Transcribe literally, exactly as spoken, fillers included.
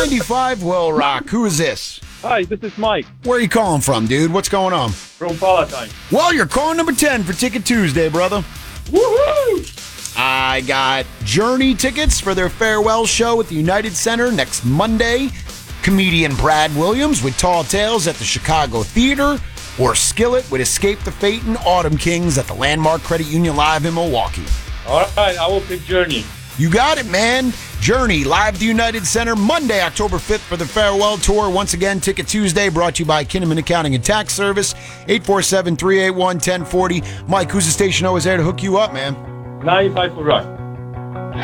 ninety-five will rock. Who is this? Hi, this is Mike Where are you calling from, dude? What's going on? from Palatine. Well, you're calling number ten for Ticket Tuesday, brother. Woohoo! I got Journey tickets for their farewell show at the United Center next Monday. Comedian Brad Williams with Tall Tales at the Chicago Theater. Or Skillet with Escape the Fate and Autumn Kings at the Landmark Credit Union Live in Milwaukee. All right, I will pick Journey. You got it, man. Journey, live at the United Center, Monday, October fifth for the farewell tour. Once again, Ticket Tuesday, brought to you by Kinnaman Accounting and Tax Service, eight four seven, three eight one, one zero four zero. Mike, who's the station always there to hook you up, man? ninety-five will rock.